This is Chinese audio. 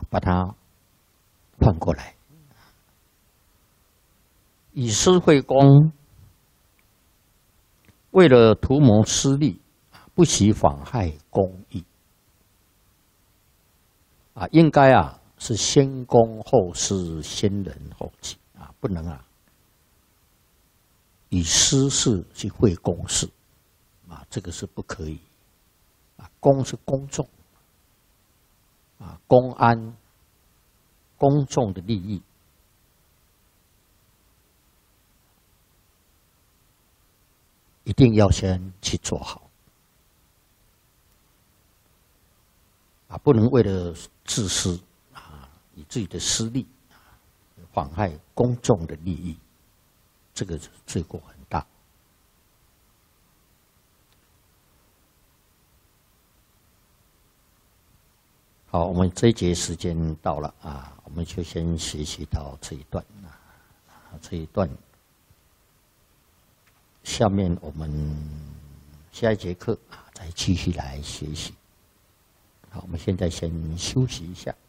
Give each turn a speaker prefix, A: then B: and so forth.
A: 把它换过来，以私会公，为了图谋私利，不惜妨害公义。应该是先公后私，先人后己不能以私事去会公事这个是不可以公是公众公安公众的利益，一定要先去做好不能为了自私以自己的私利妨害公众的利益，这个罪过很大。好，我们这一节时间到了我们就先学习到这一段这一段，下面我们下一节课再继续来学习。好，我们现在先休息一下。